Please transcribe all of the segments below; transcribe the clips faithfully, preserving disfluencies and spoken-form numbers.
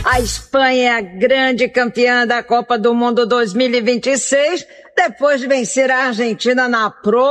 A Espanha é a grande campeã da Copa do Mundo dois mil e vinte e seis, depois de vencer a Argentina na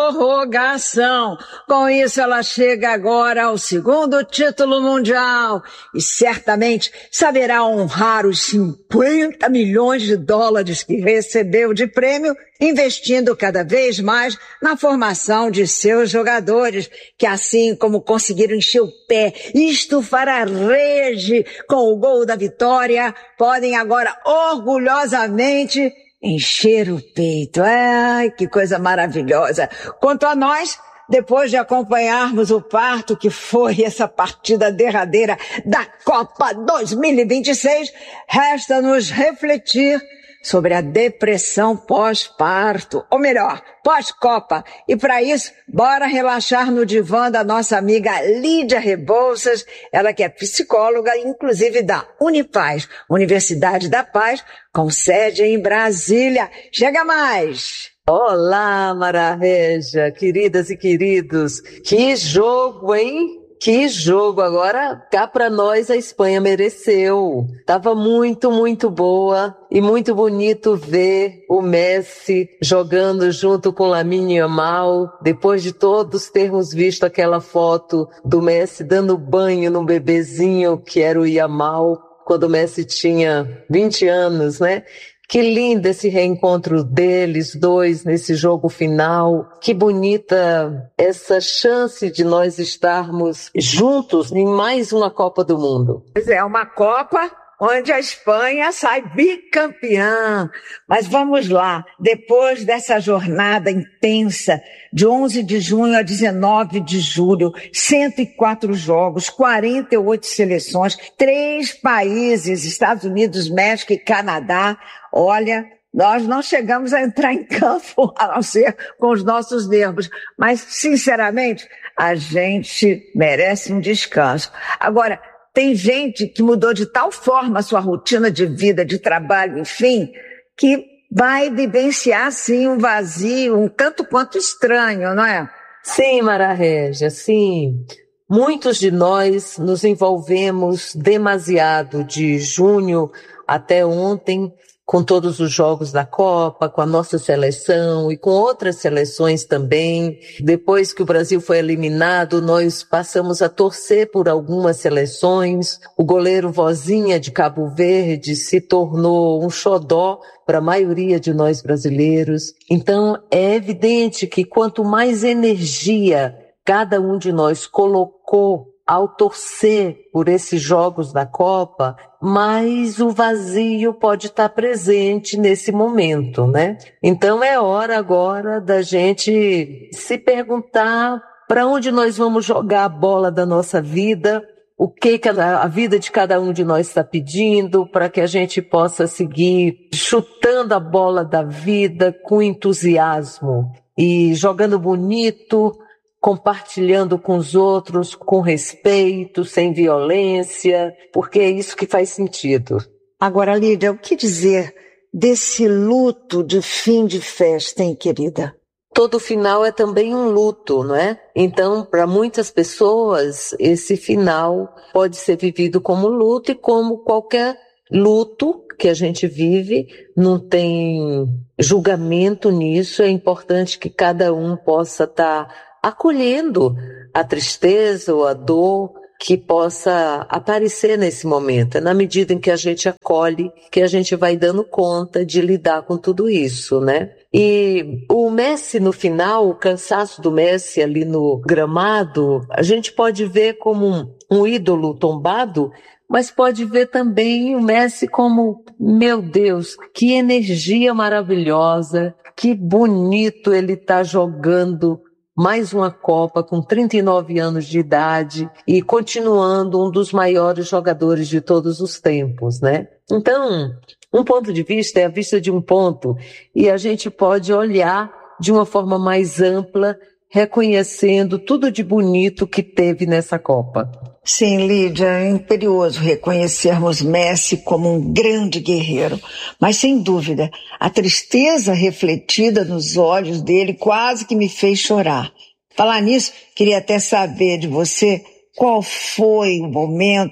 prorrogação. Com isso, ela chega agora ao segundo título mundial e certamente saberá honrar os cinquenta milhões de dólares que recebeu de prêmio, investindo cada vez mais na formação de seus jogadores, que assim como conseguiram encher o pé e estufar a rede com o gol da vitória, podem agora orgulhosamente encher o peito. Ai, que coisa maravilhosa. Quanto a nós, depois de acompanharmos o parto que foi essa partida derradeira da Copa dois mil e vinte e seis, resta-nos refletir sobre a depressão pós-parto, ou melhor, pós-Copa. E para isso, bora relaxar no divã da nossa amiga Lídia Rebouças, ela que é psicóloga, inclusive da Unipaz, Universidade da Paz, com sede em Brasília. Chega mais! Olá, Mara Régia, queridas e queridos. Que jogo, hein? Que jogo! Agora, cá pra nós, a Espanha mereceu. Tava muito, muito boa e muito bonito ver o Messi jogando junto com Lamine Yamal, depois de todos termos visto aquela foto do Messi dando banho no bebezinho que era o Yamal, quando o Messi tinha vinte anos, né? Que lindo esse reencontro deles dois nesse jogo final. Que bonita essa chance de nós estarmos juntos em mais uma Copa do Mundo. Pois é, uma Copa onde a Espanha sai bicampeã. Mas vamos lá, depois dessa jornada intensa de onze de junho a dezenove de julho, cento e quatro jogos, quarenta e oito seleções, três países, Estados Unidos, México e Canadá. Olha, nós não chegamos a entrar em campo, a não ser com os nossos nervos. Mas, sinceramente, a gente merece um descanso. Agora, tem gente que mudou de tal forma a sua rotina de vida, de trabalho, enfim, que vai vivenciar, sim, um vazio, um tanto quanto estranho, não é? Sim, Mara Régia, sim. Muitos de nós nos envolvemos demasiado de junho até ontem com todos os jogos da Copa, com a nossa seleção e com outras seleções também. Depois que o Brasil foi eliminado, nós passamos a torcer por algumas seleções. O goleiro Vozinha de Cabo Verde se tornou um xodó para a maioria de nós brasileiros. Então, é evidente que quanto mais energia cada um de nós colocou ao torcer por esses jogos da Copa, mais o vazio pode estar presente nesse momento, né? Então é hora agora da gente se perguntar para onde nós vamos jogar a bola da nossa vida, o que que a, a vida de cada um de nós está pedindo, para que a gente possa seguir chutando a bola da vida com entusiasmo e jogando bonito, compartilhando com os outros, com respeito, sem violência, porque é isso que faz sentido. Agora, Lídia, o que dizer desse luto de fim de festa, hein, querida? Todo final é também um luto, não é? Então, para muitas pessoas, esse final pode ser vivido como luto e como qualquer luto que a gente vive, não tem julgamento nisso, é importante que cada um possa estar tá acolhendo a tristeza ou a dor que possa aparecer nesse momento. É na medida em que a gente acolhe que a gente vai dando conta de lidar com tudo isso, né? E o Messi no final, o cansaço do Messi ali no gramado, a gente pode ver como um, um ídolo tombado, mas pode ver também o Messi como, meu Deus, que energia maravilhosa, que bonito ele tá jogando mais uma Copa com trinta e nove anos de idade e continuando um dos maiores jogadores de todos os tempos, né? Então, um ponto de vista é a vista de um ponto e a gente pode olhar de uma forma mais ampla, reconhecendo tudo de bonito que teve nessa Copa. Sim, Lídia, é imperioso reconhecermos Messi como um grande guerreiro, mas sem dúvida, a tristeza refletida nos olhos dele quase que me fez chorar. Falar nisso, queria até saber de você qual foi o momento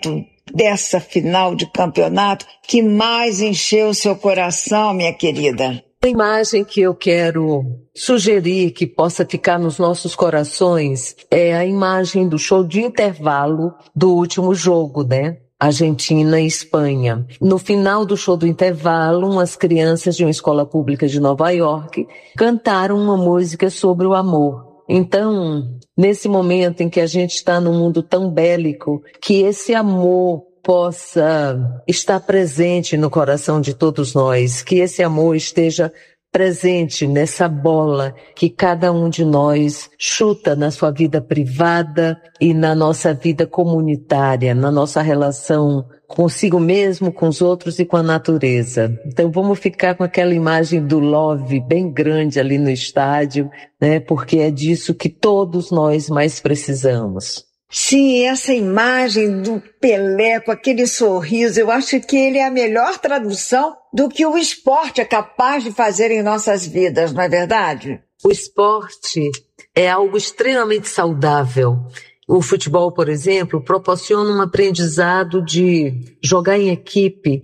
dessa final de campeonato que mais encheu seu coração, minha querida? A imagem que eu quero sugerir que possa ficar nos nossos corações é a imagem do show de intervalo do último jogo, né? Argentina e Espanha. No final do show do intervalo, umas crianças de uma escola pública de Nova York cantaram uma música sobre o amor. Então, nesse momento em que a gente está num mundo tão bélico, que esse amor possa estar presente no coração de todos nós, que esse amor esteja presente nessa bola que cada um de nós chuta na sua vida privada e na nossa vida comunitária, na nossa relação consigo mesmo, com os outros e com a natureza. Então vamos ficar com aquela imagem do love bem grande ali no estádio, né? Porque é disso que todos nós mais precisamos. Sim, essa imagem do Pelé com aquele sorriso, eu acho que ele é a melhor tradução do que o esporte é capaz de fazer em nossas vidas, não é verdade? O esporte é algo extremamente saudável. O futebol, por exemplo, proporciona um aprendizado de jogar em equipe,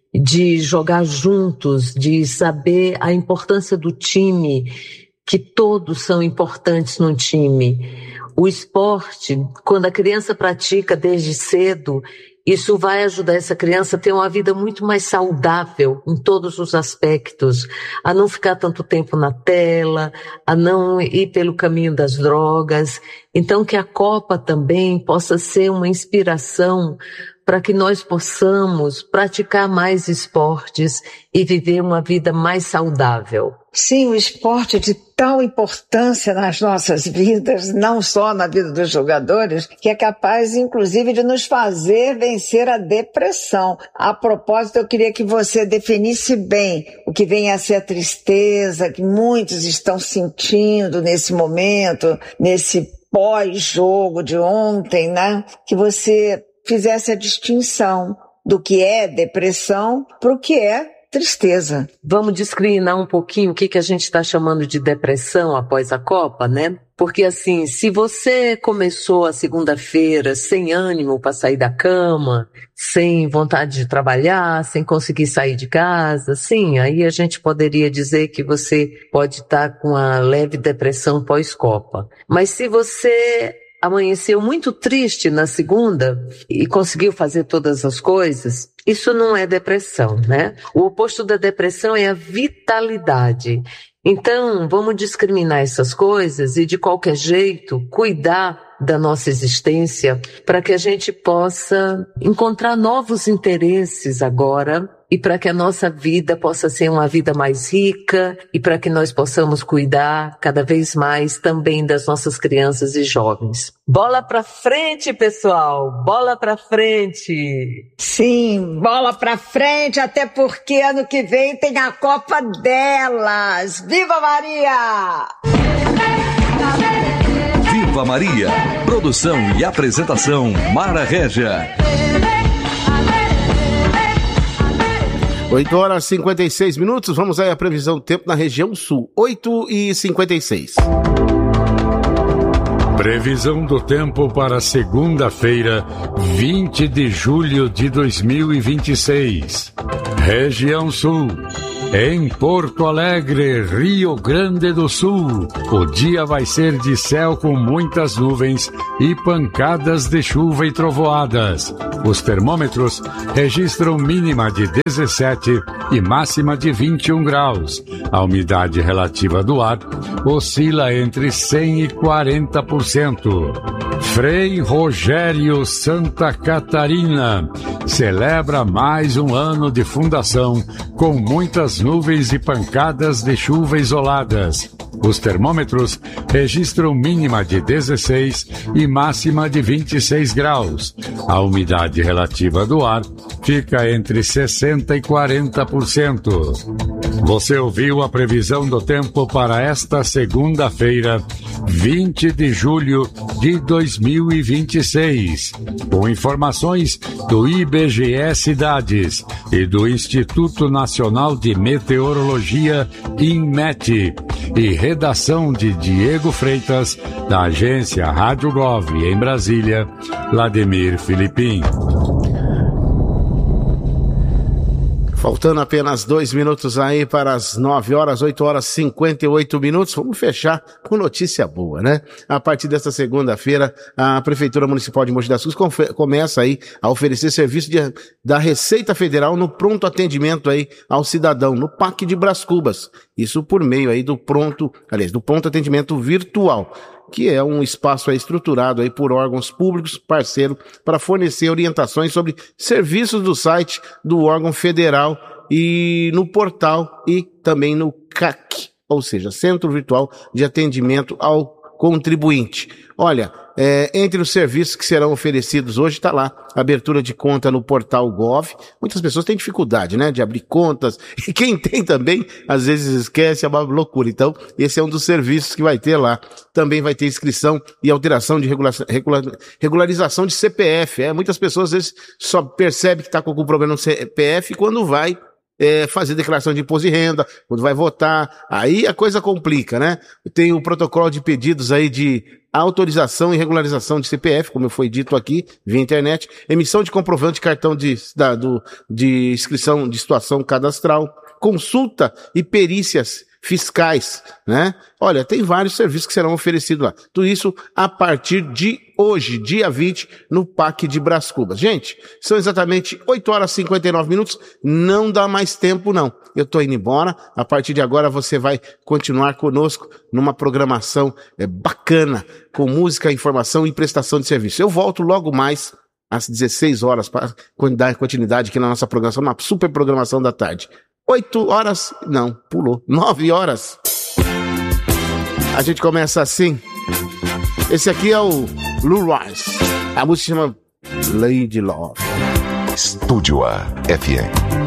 de jogar juntos, de saber a importância do time, que todos são importantes num time. O esporte, quando a criança pratica desde cedo, isso vai ajudar essa criança a ter uma vida muito mais saudável em todos os aspectos, a não ficar tanto tempo na tela, a não ir pelo caminho das drogas. Então que a Copa também possa ser uma inspiração para que nós possamos praticar mais esportes e viver uma vida mais saudável. Sim, o esporte é de tal importância nas nossas vidas, não só na vida dos jogadores, que é capaz, inclusive, de nos fazer vencer a depressão. A propósito, eu queria que você definisse bem o que vem a ser a tristeza que muitos estão sentindo nesse momento, nesse pós-jogo de ontem, né? Que você fizesse a distinção do que é depressão para o que é tristeza. Vamos discriminar um pouquinho o que, que a gente está chamando de depressão após a Copa, né? Porque assim, se você começou a segunda-feira sem ânimo para sair da cama, sem vontade de trabalhar, sem conseguir sair de casa, sim, aí a gente poderia dizer que você pode estar com a leve depressão pós-Copa. Mas se você amanheceu muito triste na segunda e conseguiu fazer todas as coisas, isso não é depressão, né? O oposto da depressão é a vitalidade. Então, vamos discriminar essas coisas e, de qualquer jeito, cuidar da nossa existência para que a gente possa encontrar novos interesses agora e para que a nossa vida possa ser uma vida mais rica e para que nós possamos cuidar cada vez mais também das nossas crianças e jovens. Bola pra frente, pessoal! Bola pra frente! Sim, bola pra frente, até porque ano que vem tem a Copa delas! Viva Maria! Viva Maria! Produção e apresentação Mara Régia. oito horas e cinquenta e seis minutos, vamos aí a previsão do tempo na região sul, oito e cinquenta e seis. Previsão do tempo para segunda-feira, vinte de julho de dois mil e vinte e seis. Região Sul. Em Porto Alegre, Rio Grande do Sul, o dia vai ser de céu com muitas nuvens e pancadas de chuva e trovoadas. Os termômetros registram mínima de dezessete e máxima de vinte e um graus. A umidade relativa do ar oscila entre cem e quarenta por cento. Frei Rogério Santa Catarina celebra mais um ano de fundação com muitas nuvens e pancadas de chuva isoladas. Os termômetros registram mínima de dezesseis e máxima de vinte e seis graus. A umidade relativa do ar fica entre sessenta e quarenta por cento. Você ouviu a previsão do tempo para esta segunda-feira, vinte de julho de dois mil e vinte e seis, com informações do I B G E Cidades e do Instituto Nacional de Meteorologia, INMET, e redação de Diego Freitas, da agência Rádio Gov em Brasília, Vladimir Filipim. Faltando apenas dois minutos aí para as nove horas, oito horas e cinquenta e oito minutos. Vamos fechar com notícia boa, né? A partir desta segunda-feira, a Prefeitura Municipal de Mogi das Cruzes confe- começa aí a oferecer serviço de, da Receita Federal no pronto atendimento aí ao cidadão, no P A C de Brás Cubas. Isso por meio aí do pronto, aliás, do pronto atendimento virtual, que é um espaço aí estruturado aí por órgãos públicos parceiros para fornecer orientações sobre serviços do site do órgão federal e no portal e também no C A C, ou seja, Centro Virtual de Atendimento ao Contribuinte. Olha, é, entre os serviços que serão oferecidos hoje está lá, abertura de conta no portal Gov. Muitas pessoas têm dificuldade, né, de abrir contas, e quem tem também, às vezes esquece, é uma loucura. Então, esse é um dos serviços que vai ter lá. Também vai ter inscrição e alteração de regula- regula- regularização de C P F. É, muitas pessoas, às vezes, só percebem que está com algum problema no C P F quando vai É, fazer declaração de imposto de renda, quando vai votar, aí a coisa complica, né? Tem o protocolo de pedidos aí de autorização e regularização de C P F, como foi dito aqui, via internet, emissão de comprovante de cartão de, da, do, de inscrição de situação cadastral, consulta e perícias fiscais, né? Olha, tem vários serviços que serão oferecidos lá. Tudo isso a partir de hoje, dia vinte, no P A C de Brás Cubas. Gente, são exatamente oito horas e cinquenta e nove minutos, não dá mais tempo não. Eu tô indo embora, a partir de agora você vai continuar conosco numa programação é, bacana, com música, informação e prestação de serviço. Eu volto logo mais às dezesseis horas para dar continuidade aqui na nossa programação, uma super programação da tarde. Oito horas, não, pulou, nove horas. A gente começa assim. Esse aqui é o Lou Rawls. A música chama Lady Love. Estúdio A F M.